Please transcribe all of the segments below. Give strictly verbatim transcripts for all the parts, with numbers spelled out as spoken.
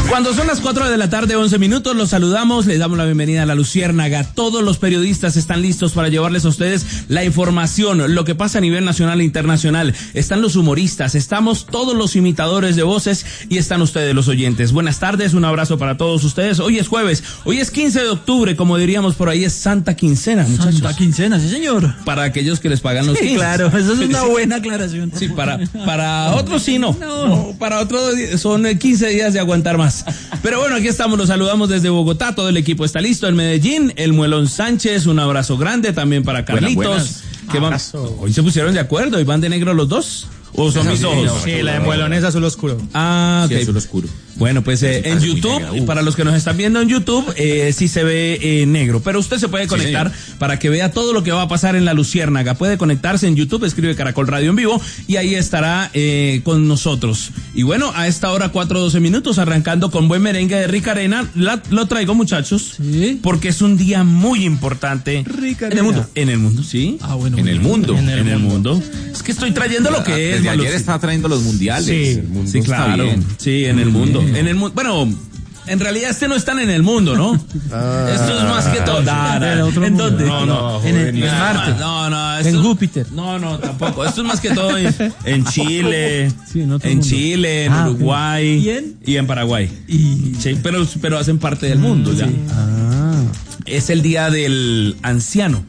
Cuando son las cuatro de la tarde, once minutos, los saludamos, les damos la bienvenida a La Luciérnaga. Todos los periodistas están listos para llevarles a ustedes la información, lo que pasa a nivel nacional e internacional. Están los humoristas, estamos todos los imitadores de voces y están ustedes los oyentes. Buenas tardes, un abrazo para todos ustedes. Hoy es jueves, hoy es quince de octubre, como diríamos por ahí, es Santa Quincena, muchachos. Santa Quincena, sí señor. Para aquellos que les pagan los sí, quince. Claro, eso es una buena aclaración. Sí, para, para otros sí no. no. Para otros son quince días de aguantar más. Pero bueno, aquí estamos, los saludamos desde Bogotá, todo el equipo está listo. En Medellín, el Muelón Sánchez, un abrazo grande también para Carlitos. Buenas, buenas. Que van, hoy se pusieron de acuerdo y van de negro los dos. ¿O son mis ojos? Sí, la de Muelón es azul oscuro. Ah, ok. Sí, azul oscuro. Bueno, pues eh, en YouTube, y para los que nos están viendo en YouTube, eh, sí se ve eh, negro, pero usted se puede conectar sí, para que vea todo lo que va a pasar en La Luciérnaga. Puede conectarse en YouTube, escribe Caracol Radio en vivo y ahí estará eh, con nosotros. Y bueno, a esta hora cuatro doce minutos, arrancando con buen merengue de Rica Arena, la, lo traigo muchachos, ¿sí? Porque es un día muy importante Rica en el mundo. En el mundo, sí. Ah, bueno. En el mundo, en el, en el mundo. mundo. Es que estoy trayendo lo que es. Desde ayer estaba trayendo los mundiales. Sí, el mundo sí, claro. Bien. Sí, en el mundo. En el mundo. Bueno, en realidad este no están en el mundo, ¿no? Ah, esto es más que todo. No, no, ¿En dónde? No, no. En, el, en Marte. No, no. Esto, en Júpiter. No, no, tampoco. Esto es más que todo en, en Chile, sí, en, en Chile, en ah, Uruguay ¿y en? y en Paraguay. Y... Sí, pero, pero hacen parte del mundo ya. Sí. Ah. Es el día del anciano,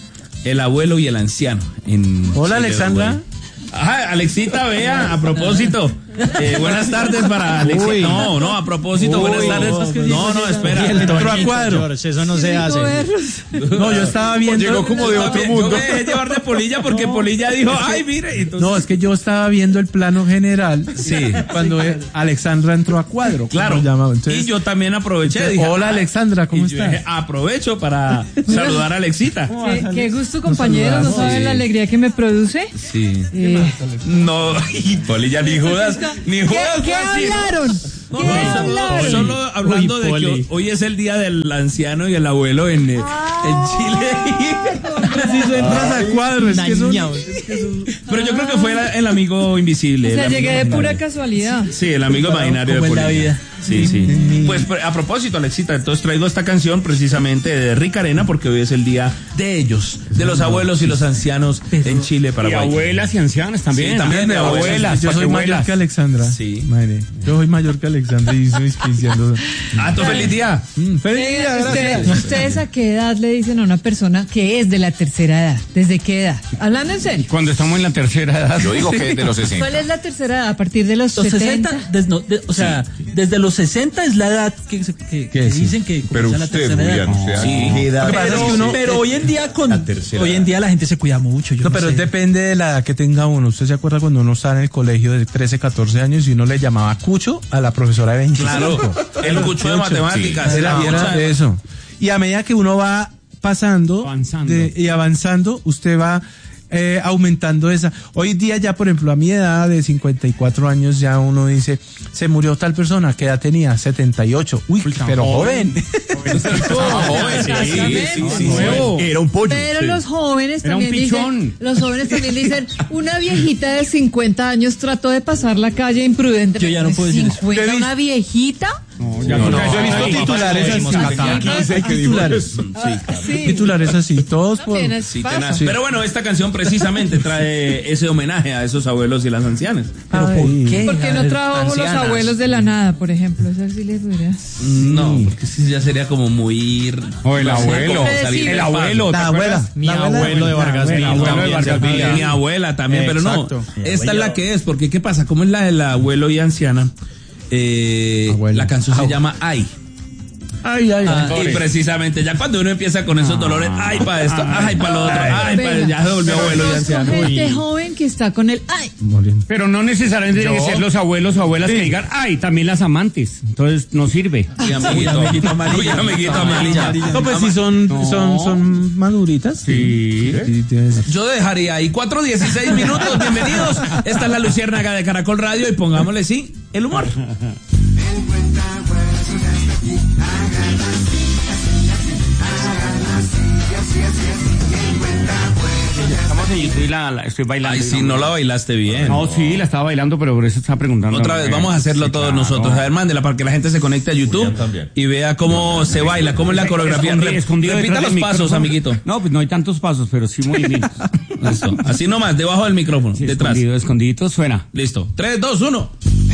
el abuelo y el anciano. En Hola, Chile, Alexandra. Uruguay. Ajá, Alexita, vea, a propósito, eh, buenas tardes para Alexita. Uy. No, no, a propósito, Uy, buenas tardes. No, no, espera. Entró a cuadro. George, eso no se hace. No, yo estaba viendo. Llegó como de otro mundo. Yo me dejé llevar de Polilla porque no, Polilla dijo, ay, mire. Entonces... No, es que yo estaba viendo el plano general. Sí. Cuando sí, claro. Alexandra entró a cuadro. Claro. Entonces, y yo también aproveché. Usted, dije, hola, Alexandra, ¿cómo estás? Dije, aprovecho para saludar a Alexita. Qué, qué gusto, compañeros. ¿No saben sí. la alegría que me produce? Sí. Eh, no, y Polilla ni Judas, ni Judas. ¿Qué, ¿qué hablaron? No, ¿Qué no, hablaron? Solo hablando Uy, de Poli. que hoy es el día del anciano y el abuelo en, ah, en Chile. Si tú entras a cuadro, es que, son, es que son... Pero yo creo que fue el, el amigo invisible. O sea, llegué de imaginario. pura casualidad. Sí, el amigo claro, imaginario de la vida. Sí, sí. Pues a propósito, Alexita, entonces traigo esta canción precisamente de Rica Arena porque hoy es el día de ellos, de los abuelos y los ancianos en Chile, Paraguay. Y abuelas y ancianas también. Sí, también de abuelas. abuelas yo soy mayor que Alexandra. Sí. Madre, yo soy mayor que Alexandra y soy quinceando. Ah, tu feliz día. Mm, feliz día, gracias. ¿Ustedes a qué edad le dicen a una persona que es de la tercera edad? ¿Desde qué edad? Hablando en serio. Cuando estamos en la tercera edad. Yo digo que de los sesenta. ¿Cuál es la tercera edad? ¿A partir de los, los setenta? sesenta? Des, no, de, o sea, sí. desde los sesenta es la edad que, que, que sí? dicen que pero comienza usted, la tercera Julián, edad. Usted, sí. ¿Qué edad? Pero, es que uno, pero hoy en día con hoy en día la gente se cuida mucho. Yo no, no pero sé. depende de la edad que tenga uno. ¿Usted se acuerda cuando uno estaba en el colegio de trece, catorce años y uno le llamaba cucho a la profesora de veinticinco? Claro, el cucho de matemáticas. Sí. Era, era eso. Y a medida que uno va pasando avanzando. De, y avanzando, usted va eh, aumentando esa. Hoy día ya, por ejemplo, a mi edad de cincuenta y cuatro años ya uno dice, se murió tal persona, ¿qué edad tenía? setenta y ocho. Uy, Uy pero joven. Joven. joven. Sí, sí, sí, sí, sí. Era un pollo. Pero sí. los jóvenes Era también dicen, los jóvenes también dicen, una viejita de cincuenta años trató de pasar la calle imprudente. Yo ya no puedo decir cincuenta, eso. ¿Una viejita? No, ya no, no, no, yo he visto no, titulares no, así. Hay titulares. Sí, claro. Sí. Titulares así, todos por... Sí, sí. Pero bueno, esta canción precisamente trae ese homenaje a esos abuelos y las ancianas. ¿Pero por qué? ¿Por qué no trabajo los abuelos de la nada, por ejemplo? ¿Eso sí les podrías? No, porque sí ya sería como muy... O el abuelo. El abuelo. La abuela. Mi abuelo de Vargas Villa. Mi abuelo de Vargas Villa. Mi abuela también, pero no. Esta es la que es, porque ¿qué pasa? Como es la del abuelo y anciana, eh, la canción se llama Ay. Ay, ay, ah, ay. Y precisamente ya cuando uno empieza con esos dolores, ay para esto, ay para lo otro, ay para ya se volvió abuelo y anciano. Gente joven que está con el ay. Pero no necesariamente tienen que ser los abuelos o abuelas sí. que digan ay, también las amantes. Entonces no sirve. Y amiguito, amiguito amarilla, amiguito amarilla. No, pues si son, no. son, son maduritas. Sí. sí. sí Yo dejaría ahí cuatro dieciséis minutos. Bienvenidos. Esta es la Luciérnaga de Caracol Radio y pongámosle sí el humor. Estamos en YouTube la, la estoy bailando. Ay, sí, no la bailaste bien. No, sí, la estaba bailando, pero por eso estaba preguntando. Otra vez, vamos a hacerlo Sí, todos claro. nosotros. A ver, mándela para que la gente se conecte a YouTube y vea cómo se baila, cómo es la coreografía. Escondi- Re- escondido Repita detrás los del pasos, micrófono. amiguito. No, pues no hay tantos pasos, pero sí movimientos. Listo. Así nomás, debajo del micrófono, Sí, detrás. escondido, escondidito, suena. Listo. tres, dos, uno.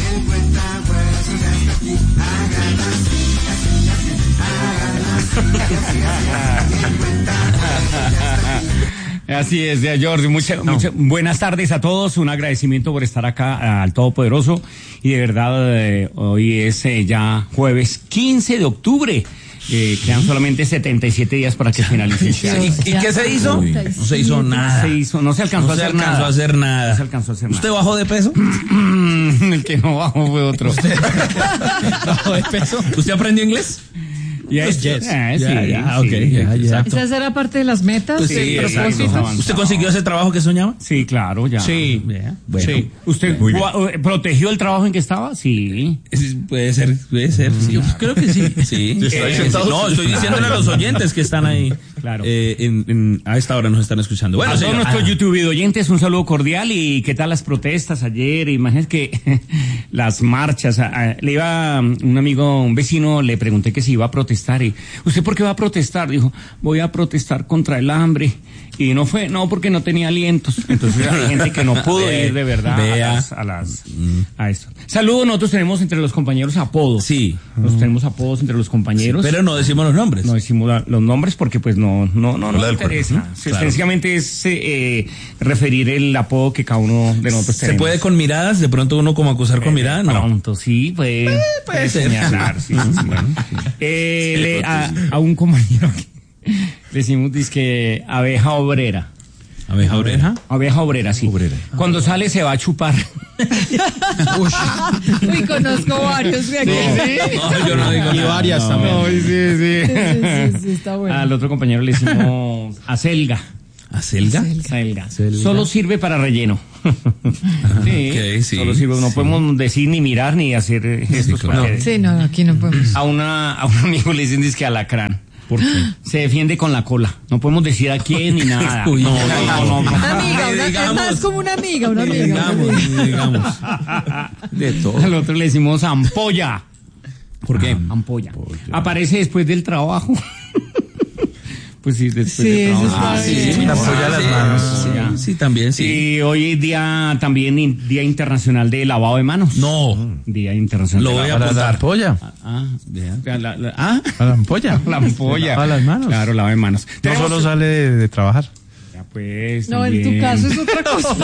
Así es, de George. Muchas mucha, buenas tardes a todos. Un agradecimiento por estar acá al Todopoderoso. Y de verdad, eh, hoy es eh, ya jueves quince de octubre. Eh, quedan solamente setenta y siete días para que finalice. ¿Y, y qué se hizo? Uy. No se hizo nada. Se hizo, no se alcanzó No a se hacer alcanzó nada. a hacer nada. No se alcanzó a hacer ¿Usted nada. bajó de peso? El que no bajó fue otro. ¿Bajó de peso? ¿Usted aprendió inglés? Yes, yes. Ah, sí, Ya, ya, sí, ok, ya, ya. ¿Esa será parte de las metas? Pues Sí, sí, exacto. propósitos? Avanzado. ¿Usted consiguió ese trabajo que soñaba? Sí, claro, ya. Sí. Vea, bueno. Sí. ¿Usted gua- eh, protegió el trabajo en que estaba? Sí. Es- Puede ser, puede ser. Sí. Yo creo que sí. Sí. Eh, no, estoy diciéndole a los oyentes que están ahí. Claro. Eh, en, en- a esta hora nos están escuchando. Bueno, a todos señor. nuestros Ah, YouTube oyentes, un saludo cordial. ¿Y qué tal las protestas ayer? Imagínense que las marchas. a- a- le iba un amigo, un vecino, le pregunté que si iba a protestar. Y, ¿usted por qué va a protestar? Dijo, voy a protestar contra el hambre. Y no fue, no, porque no tenía alientos. Entonces hay gente que no pudo ir de verdad Vea. a las, a las, a esto. Saludos, nosotros tenemos entre los compañeros apodos. Sí. Nosotros tenemos apodos entre los compañeros. Pero no decimos los nombres. No decimos la- los nombres porque pues no no no nos del interesa. cuerpo, ¿no? Sí, Claro. Sencillamente es eh, referir el apodo que cada uno de nosotros ¿Se tenemos. puede con miradas? ¿De pronto uno como acusar con mirada? No. Pronto, sí, puede, puede ser. señalar, sí, sí, sí. Eh, le- a, a un compañero que le decimos dizque abeja obrera. ¿Abeja oreja? Abeja obrera, sí. Obrera. Cuando sale se va a chupar. Uy, conozco varios de aquí. No, yo no digo Y nada. varias No. también. No, sí, sí. Sí, sí, sí, está bueno. Al otro compañero le decimos acelga. ¿Acelga? Selga. Solo sirve para relleno. sí, ok, sí, Solo sirve, no sí. podemos decir ni mirar ni hacer eh, gestos. claro. para que- Sí, no, aquí no podemos. a, una, a un amigo le dicen que alacrán. ¿Por qué? Se defiende con la cola. No podemos decir a quién ni nada. Uy, no, no, no, no, no. Una amiga, Ay, una, es digamos. más como una amiga, una amiga. una Digamos, amiga. digamos. De todo. Al otro le decimos ampolla. ¿Por qué? Ampolla. Aparece después del trabajo. Pues sí, después Sí, del eso trabajo. está sí, bien. sí, La apoya las manos. Sí, sí, también, sí. Y hoy es día también in- Día Internacional de Lavado de Manos. No, Día Internacional lo de voy a lavado. Para la apuntar. ampolla. Ah, vea, la- la- ah, A la ampolla. la ampolla. A las manos. Claro, lava de manos. No Tenemos- solo sale de, de trabajar. Ya, pues, No, en tu también. caso es otra cosa.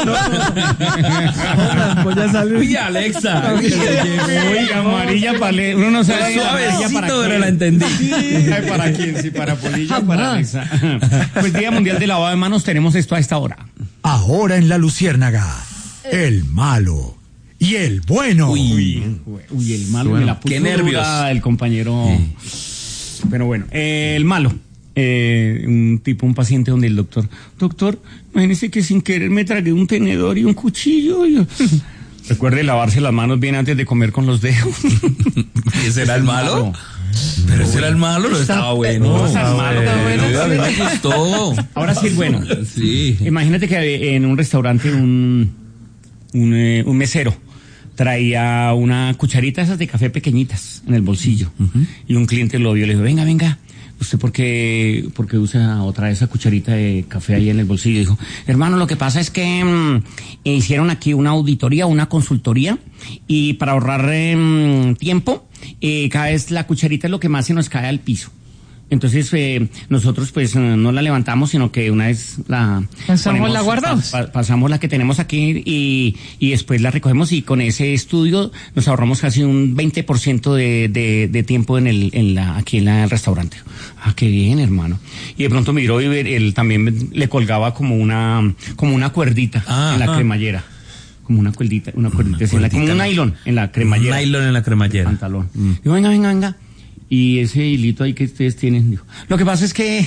La ampolla sale. Uy, Alexa. Oiga, amarilla para le- uno no sabe amarilla Suavecito, para pero quién. la entendí. Ay, ¿para quién? Sí, para Polilla o para Jamás. Alexa. Pues Día Mundial de Lavado de Manos tenemos esto a esta hora. Ahora en la Luciérnaga, el malo y el bueno. Uy, uy, el malo me la puso qué nervios. dura el compañero. Pero bueno, eh, el malo. Eh, un tipo, un paciente donde el doctor, doctor, imagínese que sin querer me tragué un tenedor y un cuchillo. y- Recuerde lavarse las manos bien antes de comer con los dedos. ¿Ese era el malo? Pero ese era el malo, no estaba bueno. No, está malo. Está bueno, A mí sí. me gustó. Ahora sí es bueno. Sí. Imagínate que en un restaurante un, un, eh, un mesero traía una cucharita esas de café pequeñitas en el bolsillo y un cliente lo vio y le dijo, venga, venga, ¿usted por qué, por qué usa otra esa cucharita de café ahí en el bolsillo? Dijo, hermano, lo que pasa es que mm, hicieron aquí una auditoría, una consultoría y para ahorrar em, tiempo, eh, cada vez la cucharita es lo que más se nos cae al piso. Entonces, eh, nosotros pues eh, no la levantamos, sino que una vez la... Pasamos, la guardamos. pa- pasamos la que tenemos aquí y, y después la recogemos y con ese estudio nos ahorramos casi un veinte por ciento de, de, de tiempo en el, en la, aquí en la, el restaurante. Ah, qué bien, hermano. Y de pronto miró y ver- él también le colgaba como una, como una cuerdita Ah, en la ah. cremallera. Como una cuerdita, una cuerdita, así en la- como un cuerdita. nylon en la cremallera. Nylon en la cremallera. Pantalón. Dijo, venga, venga, venga. Y ese hilito ahí que ustedes tienen, dijo, lo que pasa es que...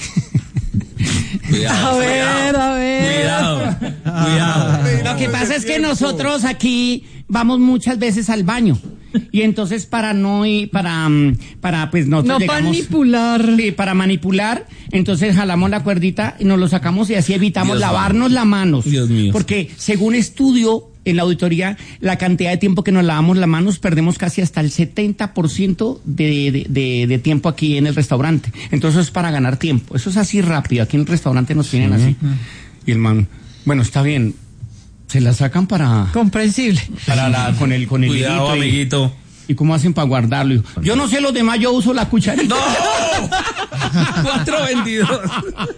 Cuidado, A ver, a ver. Cuidado, cuidado. Lo que pasa es que nosotros aquí vamos muchas veces al baño Y entonces para no ir, para, mm, para pues nosotros No llegamos- manipular. Sí, para manipular, entonces jalamos la cuerdita y nos lo sacamos y así evitamos Dios lavarnos las manos. Dios mío. Porque según estudio en la auditoría, la cantidad de tiempo que nos lavamos las manos, perdemos casi hasta el setenta por ciento de, de, de, de tiempo aquí en el restaurante. Entonces es para ganar tiempo. Eso es así rápido. Aquí en el restaurante nos tienen así. Y el man, bueno, está bien. Se la sacan para, Comprensible. para la, con el, con el Cuidado, hilito y- amiguito. ¿Y cómo hacen para guardarlo? Yo no sé los demás, yo uso la cucharita. ¡No! cuatro veintidós.